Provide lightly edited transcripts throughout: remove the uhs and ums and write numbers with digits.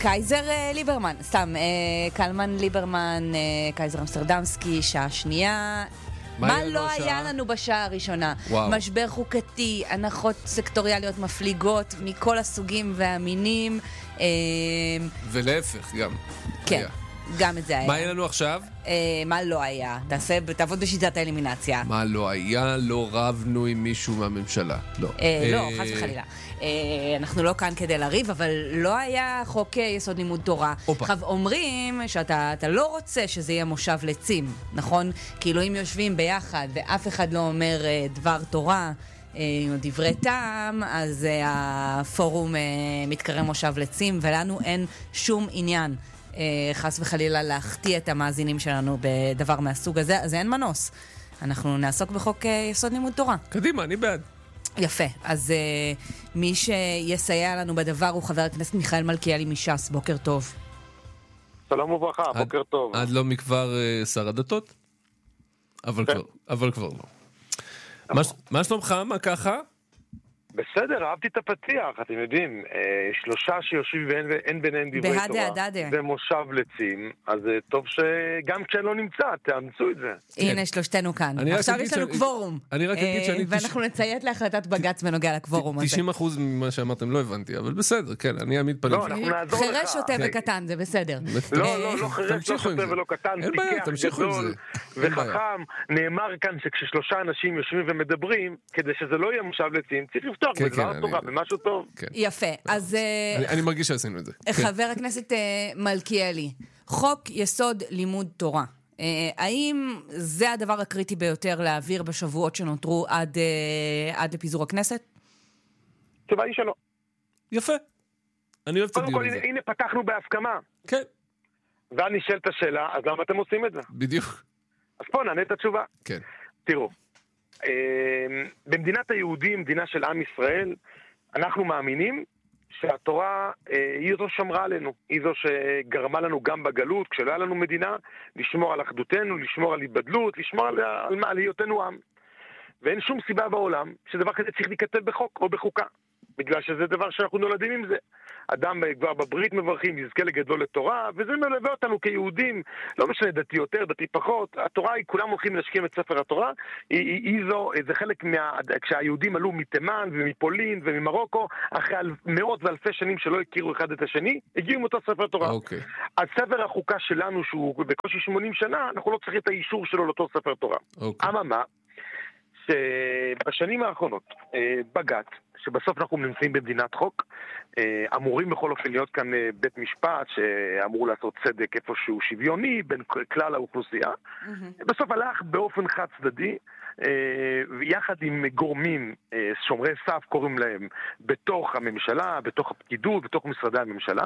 קייזר ליברמן, סתם, קלמן ליברמן, קייזר אמסטרדמסקי, שעה שנייה. מה לא היה לנו בשעה הראשונה? משבר חוקתי, הנחות סקטוריאליות מפליגות מכל הסוגים והמינים. ולהפך גם. כן, גם את זה היה. מה היה לנו עכשיו? מה לא היה? תעבוד בשיטת האלימינציה. מה לא היה? לא רבנו עם מישהו מהממשלה. לא. לא, חס וחלילה. אנחנו לא כאן כדי לריב, אבל לא היה חוק יסוד לימוד תורה. עכשיו, אומרים שאתה לא רוצה שזה יהיה מושב לצים, נכון? כאילו אם יושבים ביחד ואף אחד לא אומר דבר תורה או דברי טעם, אז הפורום מתקרא מושב לצים, ולנו אין שום עניין חס וחלילה להחטיא את המאזינים שלנו בדבר מהסוג הזה, אז אין מנוס. אנחנו נעסוק בחוק יסוד לימוד תורה. קדימה, אני בעד. יפה, אז מי שיסייע לנו בדבר הוא חבר הכנסת מיכאל מלכיאלי מש"ס. בוקר טוב. שלום וברכה, בוקר טוב. עד לא מכבר שר הדתות? אבל כבר לא. מה שלומך? מה ככה? בסדר, אהבתי את הפתיח, אתם יודעים, שלושה שיושבים ואין ביניהם דברי תורה, זה מושב לצים, אז טוב שגם כשאני לא נמצא, תאמצו את זה. הנה, שלושתנו כאן. עכשיו יש לנו קוורום, ואנחנו נציית להחלטת בג"ץ בנוגע לקוורום הזה. 90% ממה שאמרתם לא הבנתי, אבל בסדר, כן, אני אעמיד פנים. לא, אנחנו נעזור לך. חירש שוטה וקטן, זה בסדר. לא חירש, לא שוטה ולא קטן, פיקח גדול וחכם. נאמר כאן שכששלושה אנשים יושבים ומדברים, כדי שזה לא יהיה מושב לצים, צריך לפתוח בדבר תורה, במשהו טוב. יפה, אז אני מרגיש שעשינו את זה. חבר הכנסת מלכיאלי, חוק יסוד לימוד תורה, האם זה הדבר הקריטי ביותר להעביר בשבועות שנותרו עד לפיזור הכנסת? תשובה היא שלא. יפה. אני אוהב את הדיון הזה. הנה פתחנו בהסכמה. כן. ואני נשאלת השאלה, אז למה אתם עושים את זה? בדיוק. אז פה נענה את התשובה. כן. תראו, במדינת היהודים, מדינה של עם ישראל, אנחנו מאמינים שהתורה היא זו שמרה עלינו, היא זו שגרמה לנו גם בגלות, כשלא היה לנו מדינה, לשמור על אחדותנו, לשמור על התבדלות, לשמור על היותנו עם. ואין שום סיבה בעולם שדבר כזה צריך להיכתב בחוק או בחוקה, בגלל שזה דבר שאנחנו נולדים עם זה. אדם כבר בברית מברכים, יזכה לגדול לתורה, וזה מלווה אותנו כיהודים, לא משנה דתי יותר, דתי פחות, התורה היא, כולם הולכים להשכים את ספר התורה, זה חלק כשהיהודים עלו מתימן ומפולין וממרוקו, אחרי מאות ואלפי שנים שלא הכירו אחד את השני, הגיעו עם אותו ספר תורה. אז ספר החוקה שלנו, שהוא בקושי 80 שנה, אנחנו לא צריכים את האישור שלו לאותו ספר תורה. אממה, שבשנים האחרונות, בג"ץ, שבסוף אנחנו נמצאים במדינת חוק, אמורים בכל אופן להיות כאן בית משפט שאמור לעשות צדק איפשהו שוויוני בין כלל האוכלוסייה, בסוף הלך באופן חד צדדי, ויחד עם גורמים, שומרי סף קוראים להם, בתוך הממשלה, בתוך הפקידות, בתוך משרדי הממשלה,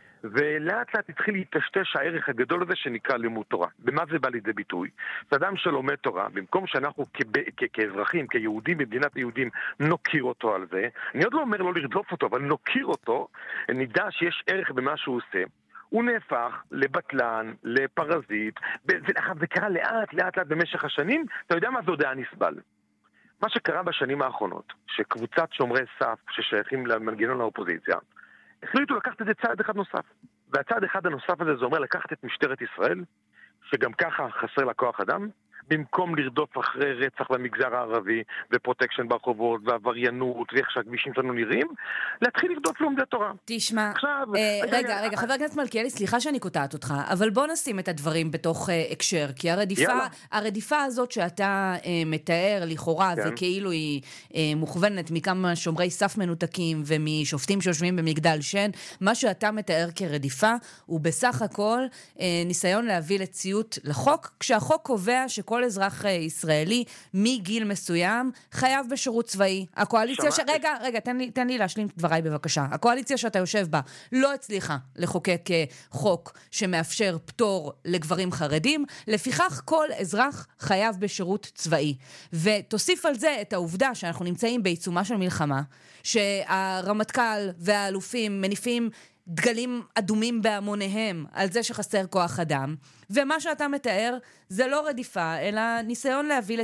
ולאט לאט התחיל להתשתש הערך הגדול הזה שנקרא לימוד תורה. במה זה בא לידי ביטוי? אדם שלומד תורה, במקום שאנחנו כאזרחים, כיהודים במדינת היהודים, נוקיר אותו על זה, אני עוד לא אומר לא לרדוף אותו, אבל נוקיר אותו, נדע שיש ערך במה שהוא עושה, הוא נהפך לבטלן, לפרזיט, זה קרה לאט במשך השנים, אתה יודע מה זה עוד היה נסבל? מה שקרה בשנים האחרונות, שקבוצת שומרי סף ששייכים למנגנון האופוזיציה, החליטו לקחת את זה צעד אחד נוסף. והצעד אחד הנוסף הזה זה אומר לקחת את משטרת ישראל, שגם ככה חסר לה כוח אדם, במקום לרדוף אחרי רצח במגזר הערבי, ופרוטקשן ברחובות, ועבריינות, ואיך שהכבישים שלנו נראים, להתחיל לבדוק לומדי תורה. תשמע, רגע, חבר הכנסת מלכיאלי, סליחה שאני קוטעת אותך, אבל בוא נשים את הדברים בתוך הקשר, כי הרדיפה הזאת שאתה מתאר לכאורה, וכאילו היא מוכוונת מכמה שומרי סף מנותקים, ומשופטים שיושבים במגדל שן, מה שאתה מתאר כרדיפה, הוא בסך הכל ניסיון להביא לציות לחוק, כשהחוק קובע שכל אזרח ישראלי מגיל מסוים חייב בשירות צבאי. הקואליציה רגע, תן לי להשלים את דבריי בבקשה. הקואליציה שאתה יושב בה לא הצליחה לחוקק חוק שמאפשר פטור לגברים חרדים, לפיכך כל אזרח חייב בשירות צבאי. ותוסיף על זה את העובדה שאנחנו נמצאים בעיצומה של מלחמה, שהרמטכ"ל והאלופים מניפים דגלים אדומים בהמוניהם על זה שחסר כוח אדם, ומה שאתה מתאר זה לא רדיפה, אלא ניסיון להביא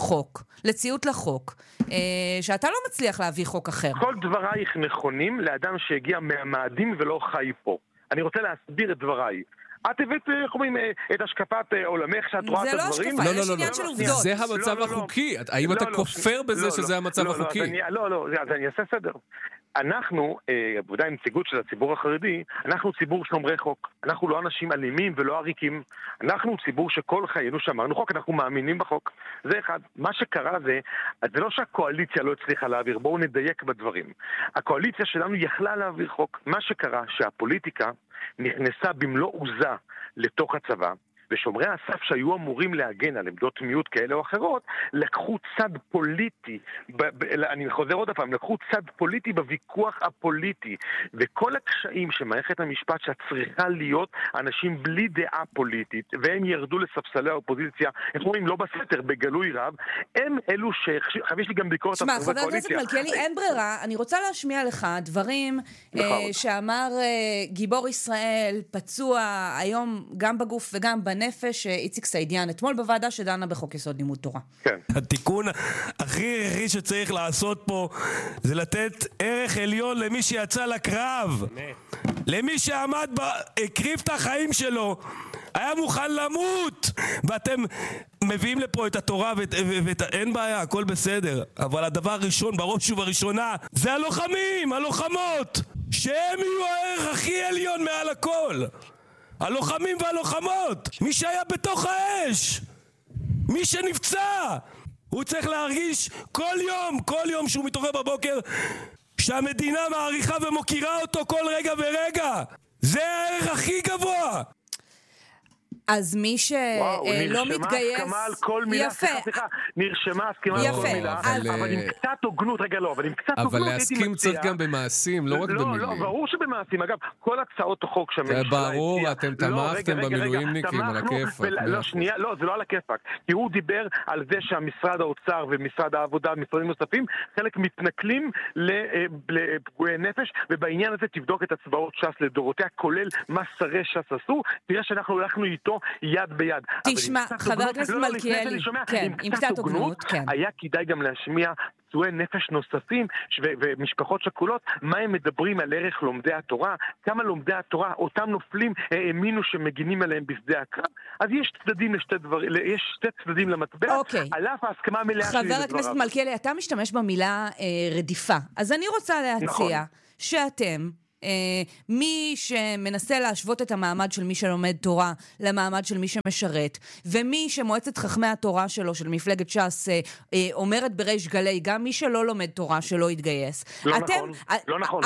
לציות לחוק, שאתה לא מצליח להביא חוק אחר. כל דברייך נכונים לאדם שהגיע מהמאדים ולא חי פה. אני רוצה להסביר את דבריי. את הבאת, איך אומרים, את השקפת עולמך שאת רואה את הדברים? זה לא השקפה, יש עניין של עובדות. זה המצב החוקי. האם אתה כופר בזה שזה המצב החוקי? לא, אז אני אעשה סדר. אנחנו, בוודאי נציגות של הציבור החרדי, אנחנו ציבור שומרי חוק. אנחנו לא אנשים אלימים ולא עריקים. אנחנו ציבור שכל חיינו שמרנו חוק, אנחנו מאמינים בחוק. זה אחד. מה שקרה זה לא שהקואליציה לא הצליחה להעביר, בואו נדייק בדברים. הקואליציה שלנו יכלה להעביר חוק. מה שקרה שהפוליטיקה נכנסה במלוא עוזה לתוך הצבא, ושומרי הסף שהיו אמורים להגן על עמדות מיעוט כאלה או אחרות, לקחו צד פוליטי, אני חוזר עוד פעם, לקחו צד פוליטי בוויכוח הפוליטי, וכל הקשיים שמערכת המשפט שצריכה להיות אנשים בלי דעה פוליטית, והם ירדו לספסלי האופוזיציה, הם אומרים לא בסתר, בגלוי רב, הם אלו יש לי גם ביקורת שמע, חבר הכנסת מלכיאלי, אין ברירה, אני רוצה להשמיע לך דברים שאמר גיבור ישראל, פצוע היום גם בגוף וגם בנפש, איציק סעידיאן, אתמול בוועדה שדנה בחוק יסוד לימוד תורה. כן. התיקון הכי הכי שצריך לעשות פה זה לתת ערך עליון למי שיצא לקרב. למי שעמד, הקריב את החיים שלו, היה מוכן למות, ואתם מביאים לפה את התורה אין בעיה, הכל בסדר, אבל הדבר הראשון, בראש ובראשונה, זה הלוחמים, הלוחמות, שהם יהיו הערך הכי עליון מעל הכל. הלוחמים והלוחמות, מי שהיה בתוך האש, מי שנפצע, הוא צריך להרגיש כל יום שהוא מתעורר בבוקר שהמדינה מעריכה ומוקירה אותו כל רגע ורגע. זה הערך הכי גבוה. אז מי שלא מתגייס... הסכמה על כל מילה, סליחה, נרשמה הסכמה על כל מילה, אבל עם קצת הוגנות, רגע לא, אבל עם קצת הוגנות אבל להסכים צריך גם במעשים, לא רק במילים. לא, ברור שבמעשים, אגב, כל הצעות החוק שהממשלה הציעה... ברור, אתם תמכתם במילואימניקים על הכיפק. לא, שנייה, לא, זה לא על הכיפק, כי הוא דיבר על זה שהמשרד האוצר ומשרד העבודה, משרדים נוספים, חלק מתנכלים לפגועי נפש, ובעניין הזה תבדוק את הצבאות ש"ס לדורותיה, כולל מה שרי ש"ס עשו, תראה שאנחנו הלכנו איתו יד ביד. תשמע, חבר הכנסת מלכיאלי, כן, עם קצת הוגנות, כן. היה כדאי גם להשמיע פצועי נפש נוספים ומשפחות שכולות, מה הם מדברים על ערך לומדי התורה, כמה לומדי התורה, אותם נופלים האמינו שמגינים עליהם בשדה הקרב, אז יש צדדים לשתי דברים, יש שתי צדדים למטבע, על אף ההסכמה המלאה שלי לדבריו. חבר הכנסת מלכיאלי, אתה משתמש במילה רדיפה, אז אני רוצה להציע שאתם מי שמנסה להשוות את המעמד של מי שלומד תורה למעמד של מי שמשרת, ומי שמועצת חכמי התורה שלו, של מפלגת ש"ס, אומרת בריש גלי, גם מי שלא לומד תורה שלא יתגייס. לא נכון.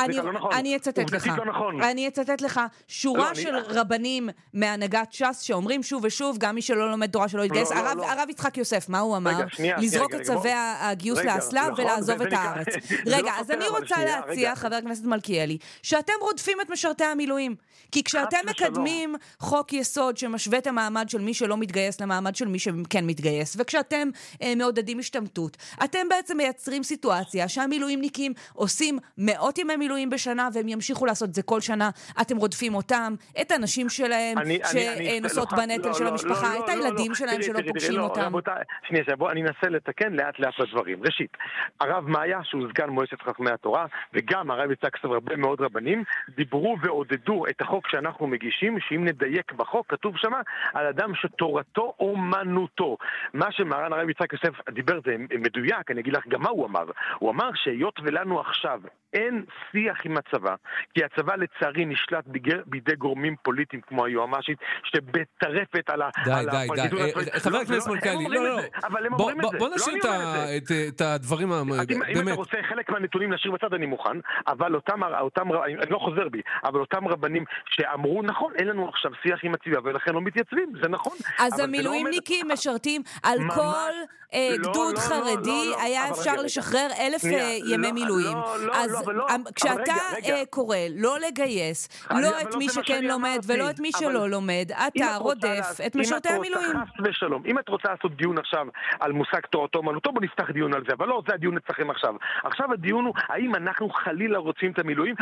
אני אצטט לך שורה של רבנים מהנהגת ש"ס שאומרים שוב ושוב, גם מי שלא לומד תורה שלא יתגייס. הרב יצחק יוסף, מה הוא אמר? לזרוק את צווי הגיוס לאסלה ולעזוב את הארץ. רגע, אז אני רוצה להציע, חבר הכנסת מלכיאלי, שאתם רודפים את משרתי המילואים. כי כשאתם מקדמים חוק יסוד שמשווה את המעמד של מי שלא מתגייס למעמד של מי שכן מתגייס, וכשאתם מעודדים השתמטות, אתם בעצם מייצרים סיטואציה שהמילואימניקים עושים מאות ימי מילואים בשנה, והם ימשיכו לעשות זה כל שנה. אתם רודפים אותם, את הנשים שלהם שנושאות בנטל של המשפחה, את הילדים שלהם שלא פוגשים אותם. שנייה, אני אנסה לתקן לאט לאט לדברים. ראשית, הרב מאיה, שהוא סגן מועצת חכמי התורה, וגם הרב יצחק סבר, הרבה מאוד רבנים, דיברו ועודדו את החוק שאנחנו מגישים, שאם נדייק בחוק, כתוב שמה, על אדם שתורתו אומנותו. מה שמרן הרב יצחק יוסף דיבר זה מדויק, אני אגיד לך גם מה הוא אמר. הוא אמר שהיות ולנו עכשיו אין שיח עם הצבא, כי הצבא לצערי נשלט בידי גורמים פוליטיים כמו היועמ"שית, שבטרפת על הפרקליטות. חבר הכנסת מלכיאלי, לא. בוא נשאיר את הדברים באמת. אם אתה רוצה חלק מהנתונים להשאיר בצד אני מוכן, אבל אותם, אני לא חוזר בי, אבל אותם רבנים שאמרו, נכון, אין לנו עכשיו שיח עם הצבא, ולכן לא מתייצבים, זה נכון. אז המילואימניקים משרתים על כל גדוד חרדי, היה אפשר לשחרר 1,000 ימי מילואים. אז כשאתה קורא לא לגייס, לא את מי שכן לומד ולא את מי שלא לומד, אתה רודף את משרתי המילואים. אם את רוצה לעשות דיון עכשיו על מושג תורתו אומנותו, בוא נפתח דיון על זה, אבל לא, זה הדיון אצלכם עכשיו. עכשיו הדיון הוא, האם אנחנו חלילה רוצים את המילואים? בואו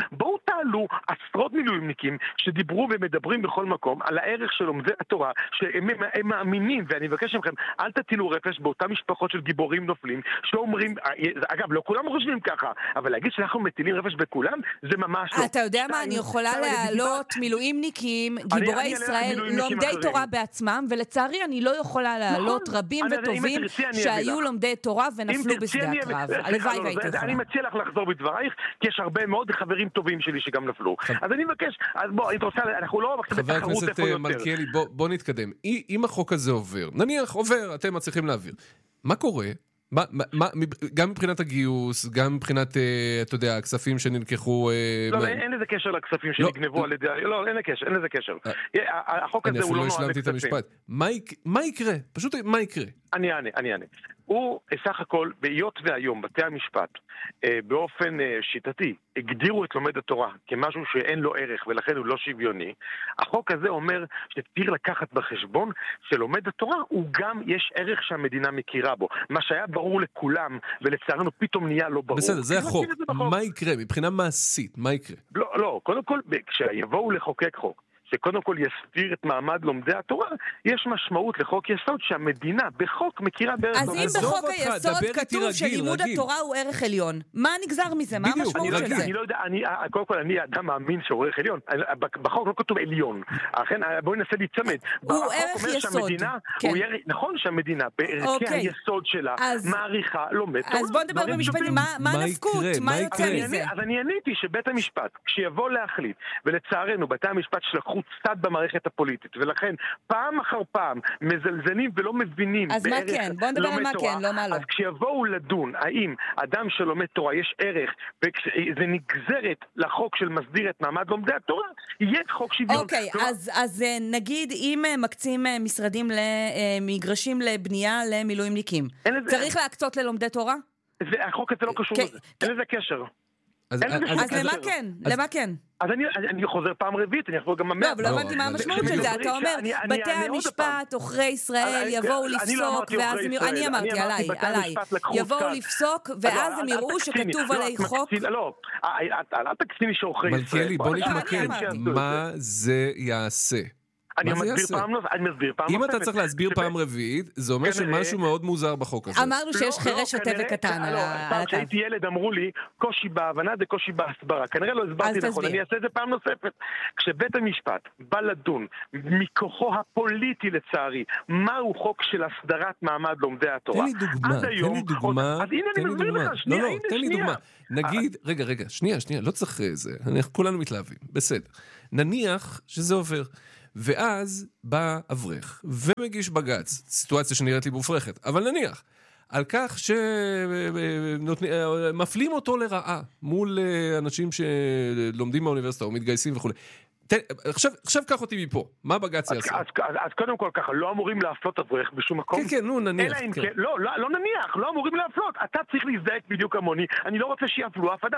תעלו עשרות מילואימניקים שדיברו ומדברים בכל מקום על הערך של לומדי התורה, שהם מאמינים, ואני מבקש מכם, אל תטילו רפש באותן משפחות של גיבורים נופלים, שאומרים, אגב, לא כולם חושבים ככה, אבל להגיד שאנחנו מטילים רפש בכולם, זה ממש לא. אתה יודע מה, אני יכולה להעלות מילואימניקים, גיבורי ישראל, לומדי תורה בעצמם, ולצערי אני לא יכולה להעלות רבים וטובים שהיו לומדי תורה ונפלו בשדה הקרב. הלוואי והייתי יכולה. אני מציע לך לחזור בדברייך, כי יש הרבה מאוד חברים טובים שלי שגם נפלו. אז אני מבקש, אז בוא, אנחנו לא חבר הכנסת מלכיאלי, בוא נתקדם. אם החוק הזה עובר, נניח עובר, אתם מצליחים להעביר. מה קורה? גם מבחינת הגיוס, גם מבחינת, אתה יודע, הכספים שנלקחו... לא, אין לזה קשר לכספים שנגנבו על ידי... לא, אין לזה קשר. החוק הזה הוא לא נועד לכספים. אני אפילו לא השלמתי את המשפט. מה יקרה? פשוט מה יקרה? אני אענה. הוא סך הכל, בהיות והיום, בתי המשפט, באופן שיטתי, הגדירו את לומד התורה כמשהו שאין לו ערך ולכן הוא לא שוויוני. החוק הזה אומר שצריך לקחת בחשבון שלומד התורה הוא גם יש ערך שהמדינה מכירה בו. מה שהיה ברור לכולם ולצערנו פתאום נהיה לא ברור. בסדר, זה החוק. מה יקרה? מבחינה מעשית, מה יקרה? לא, קודם כל, כשיבואו לחוקק חוק, שקודם כל יסדיר את מעמד לומדי התורה, יש משמעות לחוק יסוד שהמדינה בחוק מכירה בערך... אז אם בחוק היסוד כתוב שלימוד התורה הוא ערך עליון, מה נגזר מזה? מה המשמעות של זה? אני לא יודע, קודם כל אני אדם מאמין שהוא ערך עליון, בחוק לא כתוב עליון, לכן בואי ננסה להצמד. הוא ערך יסוד. נכון שהמדינה בערכי היסוד שלה מעריכה לומד תורה. אז בוא נדבר במשפטים, מה נפקות? מה יוצא מזה? אז אני עניתי שבית המשפט, כשיבוא להחליט, ולצערנו בתי המשפט שלקחו צד במערכת הפוליטית, ולכן פעם אחר פעם מזלזלים ולא מבינים אז מה כן? בוא נדבר על מה כן, לא מה לא. אז כשיבואו לדון האם אדם שלומד תורה יש ערך, וזה נגזרת לחוק של מסדיר את מעמד לומדי התורה, יהיה חוק שוויון. אוקיי, אז נגיד אם מקצים משרדים למגרשים לבנייה למילואימניקים, צריך להקצות ללומדי תורה? החוק הזה לא קשור לזה, אין לזה קשר. אז למה כן? למה כן? אז אני חוזר פעם רביעית, אני אחזור גם לא, אבל לא הבנתי מה המשמעות של זה. אתה אומר, בתי המשפט, עוכרי ישראל, יבואו לפסוק, ואז אני אמרתי, עליי, יבואו לפסוק, ואז הם יראו שכתוב עלי חוק. לא, אל תקציני שעוכרי ישראל. מלכיאלי, בוא נתמקד. מה זה יעשה? אני מסביר פעם נוספת. אם אתה צריך להסביר פעם רביעית, זה אומר שמשהו מאוד מוזר בחוק הזה. אמרנו שיש חירש שוטה וקטן על הקו. כשהייתי ילד אמרו לי, קושי בהבנה זה קושי בהסברה. כנראה לא הסברתי נכון, אני אעשה את זה פעם נוספת. כשבית המשפט בא לדון מכוחו הפוליטי לצערי, מהו חוק של הסדרת מעמד לומדי התורה? תן לי דוגמה. נגיד, רגע, שנייה, לא צריך זה. כולנו מתלהבים, בסדר. נניח שזה עובר. ואז בא אברך ומגיש בגץ, סיטואציה שנראית לי מופרכת, אבל נניח, על כך שמפלים אותו לרעה מול אנשים שלומדים באוניברסיטה או מתגייסים וכו'. עכשיו קח אותי מפה, מה בג"ץ יעשה? אז קודם כל ככה, לא אמורים להפלות אברך בשום מקום. כן, נו, נניח. לא נניח, לא אמורים להפלות. אתה צריך להזדהק בדיוק כמוני. אני לא רוצה שיפלו אף אדם.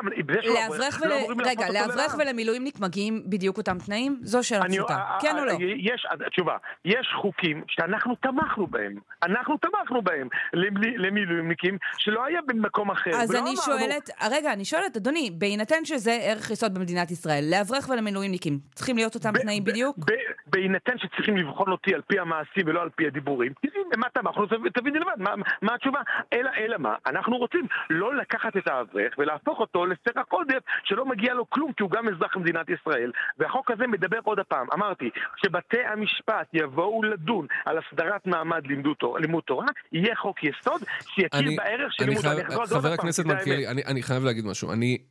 לאברך ולמילואימניק מגיעים בדיוק אותם תנאים? זו שאלה פשוטה. כן או לא? תשובה, יש חוקים שאנחנו תמכנו בהם למילואימניקים שלא היה במקום אחר. אז אני שואלת, אדוני, בהינתן שזה ערך יסוד במדינת ישראל, לאברך ולמילואימניקים צריכים להיות אותם תנאים בדיוק? בהינתן שצריכים לבחון אותי על פי המעשים ולא על פי הדיבורים, תראי, מה תמכנו, תביני לבד, מה התשובה? אלא מה? אנחנו רוצים לא לקחת את האברך ולהפוך אותו לסרח עודף שלא מגיע לו כלום, כי הוא גם אזרח מדינת ישראל. והחוק הזה מדבר עוד הפעם. אמרתי, שבתי המשפט יבואו לדון על הסדרת מעמד לימוד תורה, יהיה חוק יסוד שיכיר בערך של לימוד תורה. חבר הכנסת מלכיאלי, אני חייב להגיד משהו.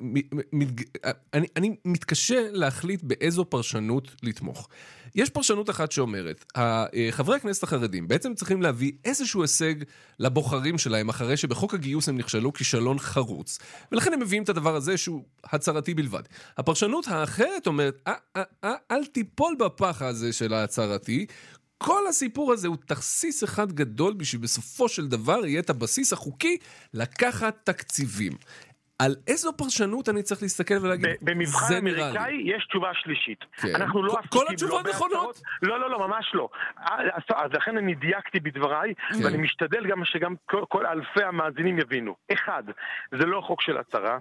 אני מתקשה להחליט באיזו פרשנות לתמוך. יש פרשנות אחת שאומרת, חברי הכנסת החרדים בעצם צריכים להביא איזשהו הישג לבוחרים שלהם, אחרי שבחוק הגיוס הם נכשלו כישלון חרוץ, ולכן הם מביאים את הדבר הזה שהוא הצהרתי בלבד. הפרשנות האחרת אומרת, אל תיפול בפח הזה של ההצהרתי, כל הסיפור הזה הוא תכסיס אחד גדול, בשביל בסופו של דבר יהיה את הבסיס החוקי לקחת תקציבים. על איזו פרשנות אני צריך להסתכל ולהגיד, במבחן אמריקאי יש תשובה שלישית. כל התשובות נכונות? לא, ממש לא. אז לכן אני דייקתי בדבריי, ואני משתדל גם שגם כל אלפי המאזינים יבינו. אחד, זה לא חוק של הצהרה.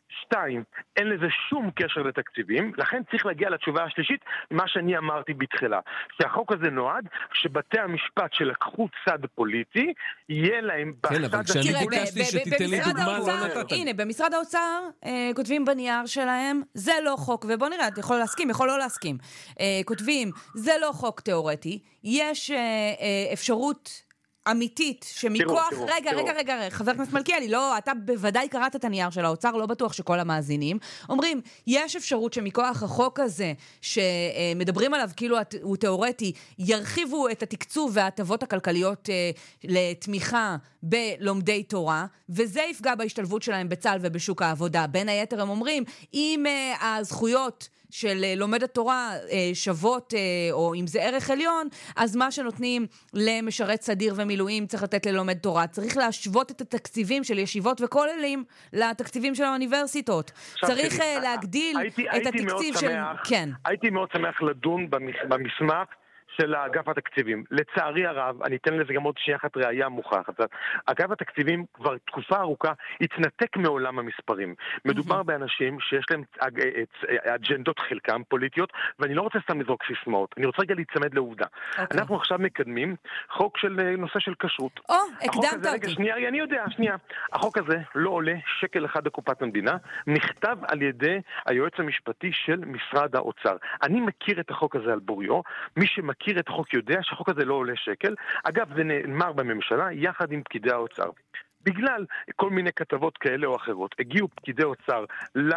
2, אין לזה שום קשר לתקציבים, לכן צריך להגיע לתשובה השלישית, מה שאני אמרתי בתחילה, שהחוק הזה נועד, שבתי המשפט שלקחו צד פוליטי, יהיה להם כן, אבל כשאני ביקשתי שתיתן לי דוגמה, לא נתת. הנה, במשרד האוצר כותבים בנייר שלהם, זה לא חוק, ובוא נראה, אתה יכול להסכים, יכול לא להסכים. כותבים, זה לא חוק תיאורטי, יש אפשרות אמיתית, שמכוח... רגע, חבר הכנסת מלכיאלי, לא, אתה בוודאי קראת את הנייר של האוצר, לא בטוח שכל המאזינים. אומרים, יש אפשרות שמכוח החוק הזה, שמדברים עליו כאילו הוא תיאורטי, ירחיבו את התקצוב וההטבות הכלכליות לתמיכה בלומדי תורה, וזה יפגע בהשתלבות שלהם בצה"ל ובשוק העבודה. בין היתר הם אומרים, אם הזכויות של לומד התורה שוות, או אם זה ערך עליון, אז מה שנותנים למשרת סדיר ומילואים צריך לתת ללומד תורה. צריך להשוות את התקציבים של ישיבות וכוללים לתקציבים של האוניברסיטות. צריך להגדיל את התקציב של... כן. הייתי מאוד שמח לדון במסמך של אגף התקציבים. לצערי הרב, אני אתן לזה גם עוד שנייה אחת ראייה מוכחת. אגף התקציבים כבר תקופה ארוכה התנתק מעולם המספרים. מדובר באנשים שיש להם אג'נדות חלקם פוליטיות, ואני לא רוצה סתם לזרוק סיסמאות. אני רוצה רגע להצמד לעובדה. אנחנו עכשיו מקדמים חוק של נושא של כשרות. הקדמת אותי. שנייה, אני יודע, שנייה. החוק הזה לא עולה שקל אחד לקופת המדינה, נכתב על ידי היועץ המשפטי של משרד האוצר. אני מכיר את החוק הזה על בוריו, מי שמכיר את החוק יודע שהחוק הזה לא עולה שקל. אגב, זה נאמר בממשלה יחד עם פקידי האוצר. בגלל כל מיני כתבות כאלה או אחרות, הגיעו פקידי אוצר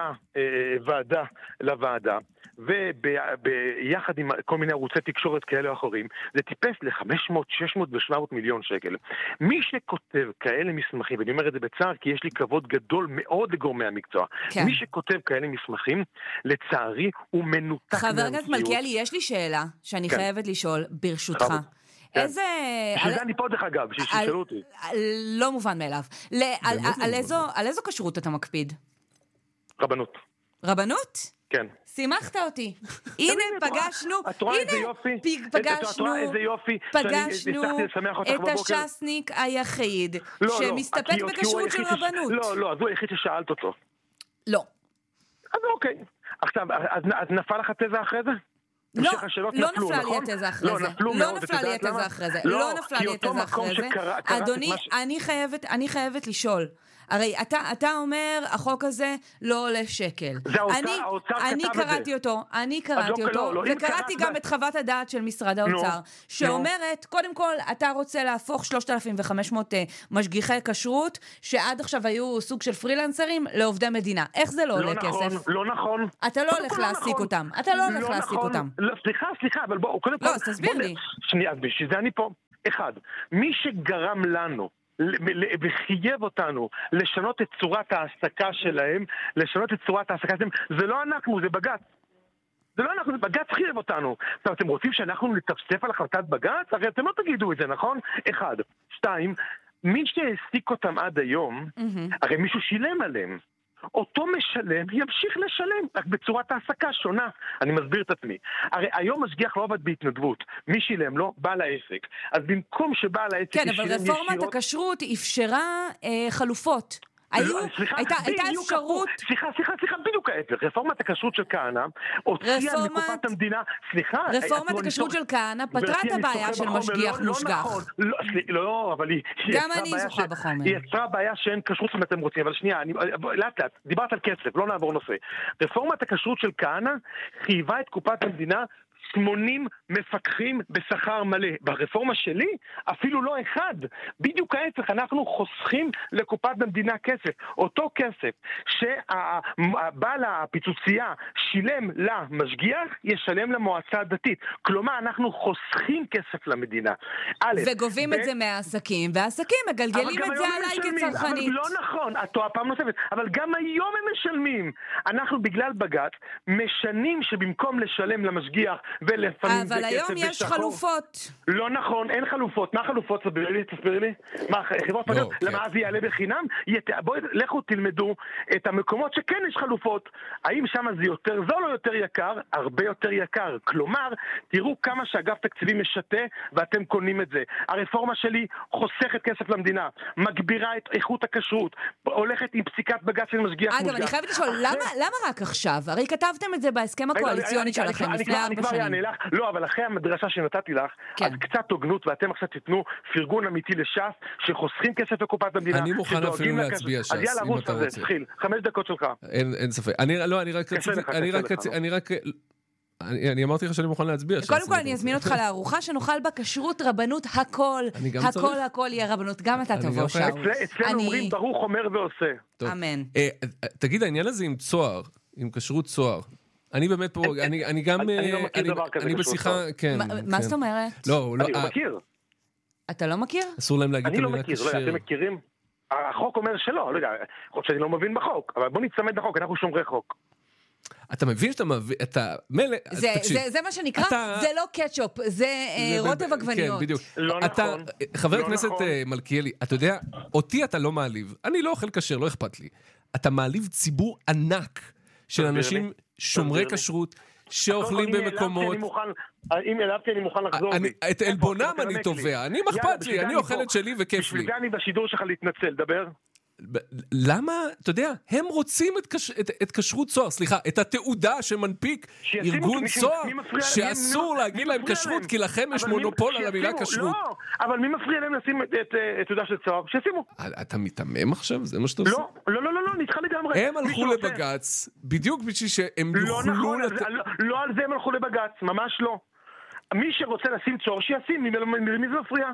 לוועדה, וביחד עם כל מיני ערוצי תקשורת כאלה או אחרים, זה טיפס ל-500, 600 ו-700 מיליון שקל. מי שכותב כאלה מסמכים, ואני אומר את זה בצער, כי יש לי כבוד גדול מאוד לגורמי המקצוע, כן. מי שכותב כאלה מסמכים, לצערי, הוא מנותק מהמציאות. חבר הכנסת מלכיאלי, יש לי שאלה שאני חייבת לשאול, ברשותך. איזה... שזה אני פה דרך אגב, שישאלו אותי. לא מובן מאליו. על איזו כשרות אתה מקפיד? רבנות. רבנות? כן. שימחת אותי. הנה פגשנו, את רואה איזה יופי? פגשנו את השסניק היחיד שמסתפק בכשרות של רבנות. לא, אז הוא היחיד ששאלת אותו. לא. אז אוקיי. עכשיו, אז נפל לך תזה אחרי זה? לא נפלה לי התזה אחרי זה. לא נפלה לי התזה אחרי זה. לא נפלה לי התזה אחרי זה. אדוני, אני חייבת לשאול. הרי אתה אומר, החוק הזה לא עולה שקל. אני קראתי אותו, וקראתי גם את חוות הדעת של משרד האוצר, שאומרת, קודם כל, אתה רוצה להפוך 3,500 משגיחי כשרות, שעד עכשיו היו סוג של פרילנסרים, לעובדי מדינה. איך זה לא עולה כסף? לא נכון. אתה לא הולך להעסיק אותם. סליחה, אבל בואו, קודם כל... לא, אז תסביר לי. שנייה, בשביל זה אני פה. אחד, מי שגרם לנו וחייב אותנו לשנות את צורת העסקה שלהם, זה לא אנחנו, זה בג"ץ. זה לא אנחנו, בג"ץ חייב אותנו. עכשיו, אתם רוצים שאנחנו נתפסף על החלטת בג"ץ? הרי אתם לא תגידו את זה, נכון? 1. 2, מי שהעסיק אותם עד היום, הרי מישהו שילם עליהם. אותו משלם, ימשיך לשלם, רק בצורת העסקה שונה. אני מסביר את עצמי. הרי היום משגיח לא עבד בהתנדבות. מי שילם לו? בעל העסק. אז במקום שבעל העסק כן, אבל רפורמת הכשרות אפשרה חלופות. הייתה אפשרות... סליחה, בדיוק ההפך. רפורמת הכשרות של כהנא הוציאה מקופת המדינה... רפורמת הכשרות של כהנא פתרה את הבעיה של משגיח מושגח. לא, אבל היא... גם אני זוכה בחומר. היא יצרה בעיה שאין כשרות אם אתם רוצים, אבל שנייה, לאט, דיברת על כסף, לא נעבור נושא. רפורמת הכשרות של כהנא חייבה את קופת המדינה 80 מפקחים בשכר מלא. ברפורמה שלי אפילו לא אחד. בדיוק ההפך, אנחנו חוסכים לקופת המדינה כסף. אותו כסף שבעל הפיצוצייה שילם למשגיח, ישלם למועצה הדתית. כלומר, אנחנו חוסכים כסף למדינה. וגובים את זה מהעסקים, והעסקים מגלגלים את זה עליי כצרכנית. אבל לא נכון, פעם נוספת. אבל גם היום הם משלמים. אנחנו בגלל בג"ץ משנים שבמקום לשלם למשגיח ולפעמים זה אבל כסף היום יש בשחור. חלופות. לא נכון, אין חלופות. מה חלופות? תסביר לי. מה, חברות פרטיות? למה אז יעלה בחינם? בואו, לכו תלמדו את המקומות שכן יש חלופות. האם שם זה יותר זול או יותר יקר? הרבה יותר יקר. כלומר, תראו כמה שאגף תקציבים משתה ואתם קונים את זה. הרפורמה שלי חוסכת כסף למדינה, מגבירה את איכות הכשרות, הולכת עם פסיקת בג"ץ של משגיח מושגח. אגב, אני חייבת לשאול, למה רק עכשיו? הרי כתבתם את זה בהסכם הקואליציוני שלכם לפני 4 שנים. לא, אבל אחרי המדרשה שנתתי לך, אז קצת הוגנות, ואתם עכשיו תיתנו פרגון אמיתי לש"ס, שחוסכים כסף לקופת המדינה. אני מוכן אפילו להצביע ש"ס, אז יאללה, רוץ על זה, תתחיל. 5 דקות שלך. אין ספק. אני אמרתי לך שאני מוכן להצביע. קודם כל אני אזמין אותך לארוחה שנאכל בה כשרות רבנות הכל. הכל יהיה רבנות, גם אתה תבוא שאול. אצלנו אומרים ברוך אומר ועושה. אמן. תגיד, העניין הזה עם צוהר, עם כשרות צוהר, אני באמת פה, אני גם... אני לא מכיר דבר כזה. אני בשיחה, כן. מה זאת אומרת? לא. אני לא מכיר. אתה לא מכיר? אסור להם להגיד את המילה כשר. אני לא מכיר, אתם מכירים? החוק אומר שלא, לא יודע, חוק שאני לא מבין בחוק, אבל בוא נצמד בחוק, אנחנו שומרי חוק. אתה מבין שאתה מבין, אתה מלא, תקשיב. זה מה שנקרא, זה לא קטשופ, זה רוטב עגבניות. כן, בדיוק. לא נכון. חבר הכנסת מלכיאלי, אתה יודע, אותי אתה לא מעליב, אני לא אוכל כשר, לא אכפת לי. אתה מעליב ציבור ענק של אנשים שומרי כשרות, שאוכלים במקומות... אם העלבתי אני מוכן לחזור בי. את אלבונם אני תובע, אני מחפת לי, אני אוכל את שלי וכיף לי. בשביל זה אני בשידור שלך להתנצל, דבר. למה, אתה יודע, הם רוצים את כשרות צוהר, סליחה, את התעודה שמנפיק ארגון צוהר, שאסור להגיד להם כשרות, כי לכם יש מונופול על המילה כשרות. לא, אבל מי מפריע להם לשים את תעודה של צוהר? שישימו. אתה מתאמם עכשיו? זה מה שאתה עושה? לא, נדחה לגמרי. הם הלכו לבג"ץ, בדיוק בשביל שהם יוכלו... לא על זה הם הלכו לבג"ץ, ממש לא. מי שרוצה לשים צוהר, שישים, למי זה מפריע?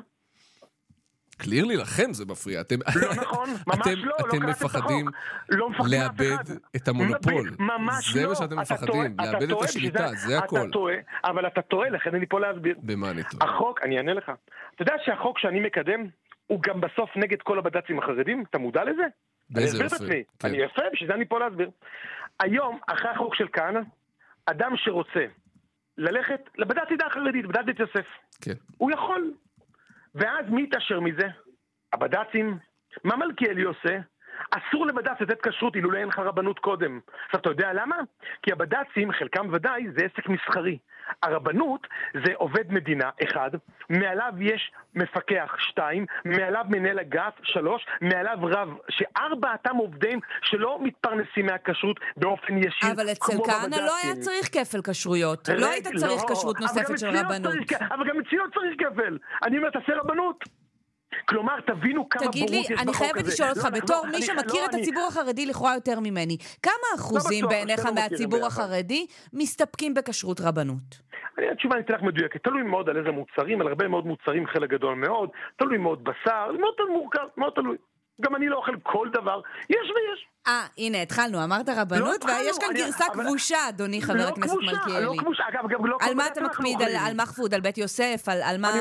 קלירלי, לכם זה מפריע. לא נכון, ממש לא. אתם מפחדים לאבד את המונופול. ממש לא. זה מה שאתם מפחדים, לאבד את השליטה, זה הכל. אתה טועה, אבל אתה טועה, לכן אני פה להסביר. במה אני טועה? החוק, אני אענה לך. אתה יודע שהחוק שאני מקדם, הוא גם בסוף נגד כל הבד"צים החרדים? אתה מודע לזה? באיזה יפה. אני יפה, בשביל זה אני פה להסביר. היום, אחרי החוק של כהנא, אדם שרוצה ללכת לבד"ץ עדה החרדית, בד"ץ בית יוסף. כן. הוא יכול. ואז מי יתאשר מזה? הבד"צים. מה מלכיאלי עושה? אסור לבד"ץ לתת כשרות אילולא אין לך רבנות קודם. עכשיו, אתה יודע למה? כי הבד"צים, חלקם ודאי, זה עסק מסחרי. הרבנות זה עובד מדינה, 1, מעליו יש מפקח, 2, מעליו מנהל אגף, 3, מעליו רב, 4 אתם עובדים שלא מתפרנסים מהכשרות באופן ישיר. אבל אצל כהנא לא היה צריך כפל כשרויות. לא היית צריך כשרות נוספת של רבנות. אבל גם אצלי לא צריך כפל. אני אומר, תעשה רבנות. כלומר, תבינו כמה בורות יש בחוק הזה. תגיד לי, אני חייבת לשאול אותך, בתור מי שמכיר את הציבור החרדי לכאורה יותר ממני, כמה אחוזים בעיניך מהציבור החרדי מסתפקים בכשרות רבנות? התשובה ניתן לך מדויקת, תלוי מאוד על איזה מוצרים, על הרבה מאוד מוצרים, חלק גדול מאוד, תלוי מאוד בשר, מאוד מורכב, מאוד תלוי. גם אני לא אוכל כל דבר, יש ויש. הנה, התחלנו, אמרת רבנות, ויש כאן גרסה כבושה, אדוני חבר הכנסת מלכיאלי. לא כבושה, אגב, גם לא... על מה אתה מקפיד? על מחפוד, על בית יוסף, על מה...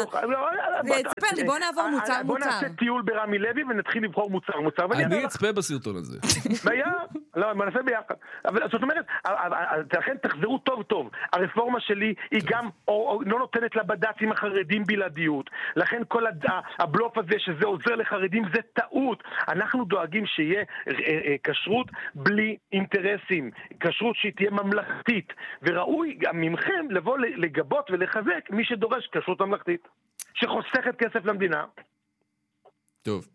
תספר לי, בוא נעבור מוצר. בוא נעשה טיול ברמי לוי ונתחיל לבחור מוצר. אני אצפה בסרטון הזה. לא, נעשה ביחד. זאת אומרת, לכן תחזרו טוב טוב. הרפורמה שלי היא גם לא נותנת לבד"צים החרדים בלעדיות. לכן כל הבלוף הזה שזה עוזר לחרדים זה טעות. אנחנו דואגים שיהיה כשרות בלי אינטרסים, כשרות שהיא תהיה ממלכתית, וראוי גם ממכם לבוא לגבות ולחזק מי שדורש כשרות ממלכתית, שחוסכת כסף למדינה. טוב.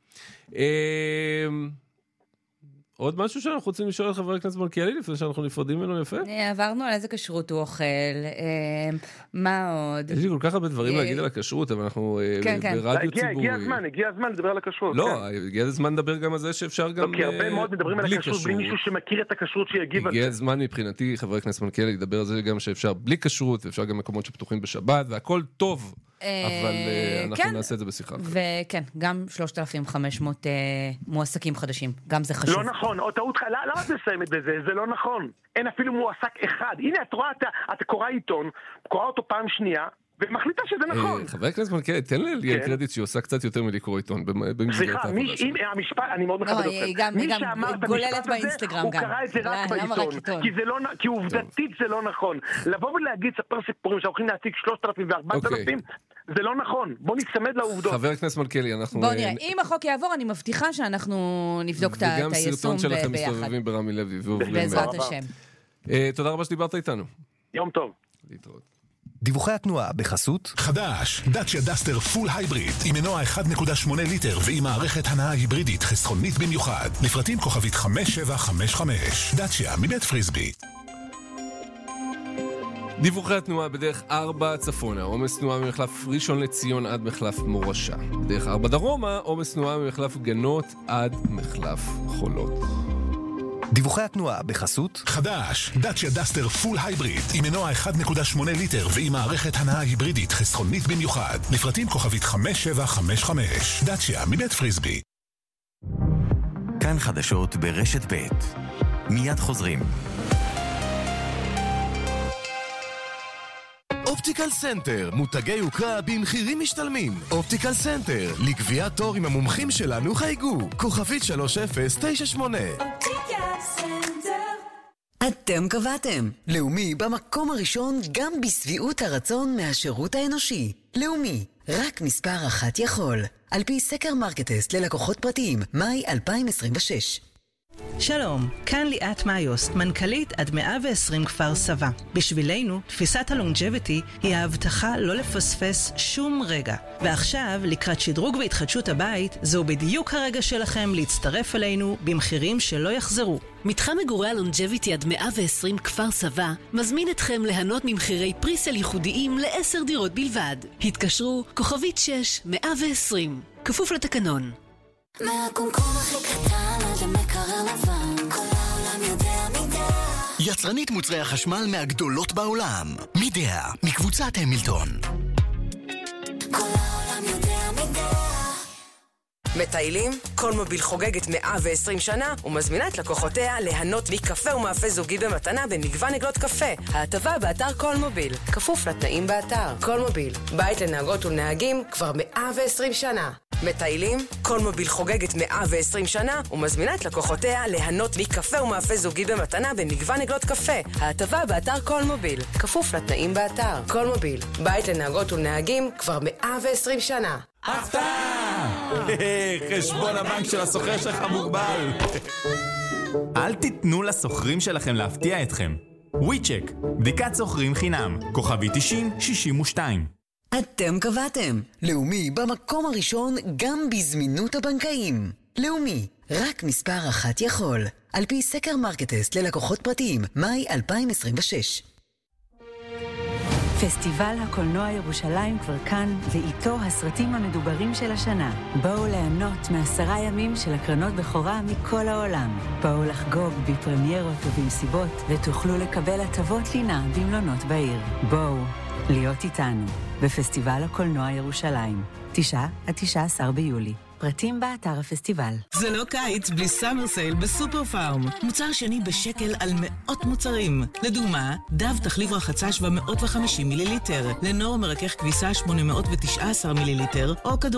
עוד משהו שאנחנו רוצים לשאול על חבר הכנסת מלכיאלי לפני שאנחנו נפרדים ממנו יפה? עברנו על איזה כשרות הוא אוכל, מה עוד? יש לי כל כך הרבה דברים להגיד על הכשרות, אבל אנחנו ברדיו ציבורי. הגיע הזמן לדבר על הכשרות. לא, הגיע הזמן לדבר גם על זה שאפשר גם כי הרבה מאוד מדברים על הכשרות בלי מישהו שמכיר את הכשרות שיגיב על זה. הגיע הזמן מבחינתי, חבר הכנסת מלכיאלי, לדבר על זה גם שאפשר בלי כשרות, ואפשר גם מקומות שפתוחים בשבת, והכל טוב. אבל אנחנו נעשה את זה בשיחה. וכן, גם 3,500 מועסקים חדשים, גם זה חשוב. לא נכון, או טעות, למה את מסיימת בזה? זה לא נכון. אין אפילו מועסק אחד. הנה, את רואה, את קורא עיתון, קורא אותו פעם שנייה, ומחליטה שזה נכון. חבר הכנסת מלכיאלי, תן לי קרדיט שהיא עושה קצת יותר מלקרוא עיתון במסגרת העבודה שלה. המשפט, אני מאוד מכבד אתכם. מי שאמר את המשפט הזה, הוא קרא את זה רק בעיתון. כי עובדתית זה לא נכון. לבוא ולהגיד, ספר סיפורים שהולכים להציג 3,000 ו4,000, זה לא נכון. בוא נצמד לעובדות. חבר הכנסת מלכיאלי, אנחנו... בוא נראה, אם החוק יעבור, אני מבטיחה שאנחנו נבדוק את היישום ביחד. וגם סרטון שלכם מסתובבים ברמי לוי ועוברים... בעזרת השם. תודה רבה שדיברת איתנו. יום טוב. להתראות. דיווחי התנועה בחסות חדש, דאצ'יה דסטר פול הייבריד עם מנוע 1.8 ליטר ועם מערכת הנעה היברידית חסכונית במיוחד. לפרטים כוכבית 5755. דאצ'יה מבית פריסבי. דיווחי התנועה בדרך 4 צפונה, עומס תנועה ממחלף ראשון לציון עד מחלף מורשה. בדרך 4 דרומה, עומס תנועה ממחלף גנות עד מחלף חולות. דיווחי התנועה בחסות חדש, דאצ'יה דסטר פול הייבריד עם מנוע 1.8 ליטר ועם מערכת הנעה היברידית חסכונית במיוחד. לפרטים כוכבית 5755. דאצ'יה מבית פריסבי. כאן חדשות ברשת ב' מיד חוזרים. אופטיקל סנטר, מותגי יוקרה במחירים משתלמים. אופטיקל סנטר, לקביעת תור עם המומחים שלנו חייגו. כוכבית 3098. אופטיקל סנטר. אתם קבעתם. לאומי במקום הראשון גם בסביעות הרצון מהשירות האנושי. לאומי, רק מספר אחת יכול. על פי סקר מרקטסט ללקוחות פרטיים, מאי 2026. שלום, כאן ליאת מאיוס, מנכ"לית עד 120 כפר סבא. בשבילנו, תפיסת הלונג'ביטי היא ההבטחה לא לפספס שום רגע. ועכשיו, לקראת שדרוג והתחדשות הבית, זהו בדיוק הרגע שלכם להצטרף אלינו במחירים שלא יחזרו. מתחם מגורי הלונג'ביטי עד 120 כפר סבא מזמין אתכם ליהנות ממחירי פריסל ייחודיים ל10 דירות בלבד. התקשרו כוכבית 6120. כפוף לתקנון. מהקומקום הכי קטן עד למקרר לבן, כל העולם יודע מידה. יצרנית מוצרי החשמל מהגדולות בעולם, מידה, מקבוצת המילטון. כל העולם יודע מידה. מטיילים? קולמוביל חוגגת 120 שנה ומזמינה את לקוחותיה ליהנות מקפה ומאפה זוגי במתנה במגוון עגלות קפה. ההטבה באתר קולמוביל, כפוף לתנאים באתר. קולמוביל, בית לנהגות ולנהגים כבר 120 שנה. מטיילים? קולמוביל חוגגת 120 שנה ומזמינה את לקוחותיה ליהנות מקפה ומאפה זוגי במתנה במגוון עגלות קפה. ההטבה באתר קולמוביל, כפוף לתנאים באתר. קולמוביל, בית לנהגות ולנהגים כבר 120 שנה. הפתעה! חשבון הבנק של הסוחר שלך מוגבל. אל תיתנו לסוחרים שלכם להפתיע אתכם. וויצ'ק, בדיקת סוחרים חינם, כוכבי 9062. אתם קבעתם. לאומי במקום הראשון גם בזמינות הבנקאים. לאומי, רק מספר אחת יכול. על פי סקר מרקטסט ללקוחות פרטיים, מאי 2026. פסטיבל הקולנוע ירושלים כבר כאן, ואיתו הסרטים המדוברים של השנה. בואו ליהנות מ10 ימים של הקרנות בכורה מכל העולם. בואו לחגוג בפרמיירות ובמסיבות, ותוכלו לקבל הטבות לינה במלונות בעיר. בואו להיות איתנו בפסטיבל הקולנוע ירושלים, 9 עד 19 ביולי. פרטים באתר הפסטיבל. זה לא קיץ בלי סאמר סייל בסופר פארם. מוצר שני בשקל על מאות מוצרים. לדוגמה, דב תחליב רחצה 750 מיליליטר, לנור מרכך כביסה 819 מיליליטר, או כדור